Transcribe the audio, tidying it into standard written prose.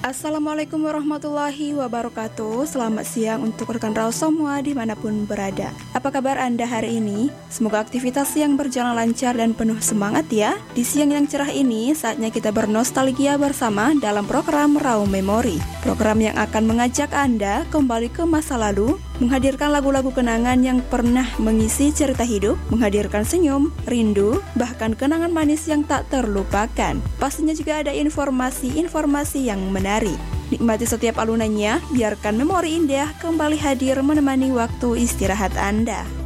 Assalamualaikum warahmatullahi wabarakatuh. Selamat siang untuk rekan Raus semua dimanapun berada. Apa kabar Anda hari ini? Semoga aktivitas yang berjalan lancar dan penuh semangat ya. Di siang yang cerah ini, saatnya kita bernostalgia bersama dalam program Raum Memori. Program yang akan mengajak Anda kembali ke masa lalu, menghadirkan lagu-lagu kenangan yang pernah mengisi cerita hidup, menghadirkan senyum, rindu, bahkan kenangan manis yang tak terlupakan. Pastinya juga ada informasi-informasi yang menarik. Nikmati setiap alunannya, biarkan memori indah kembali hadir menemani waktu istirahat Anda.